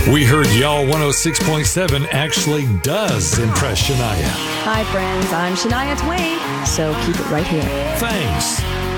We heard Y'all 106.7 actually does impress Shania. Hi, friends. I'm Shania Twain, so keep it right here. Thanks.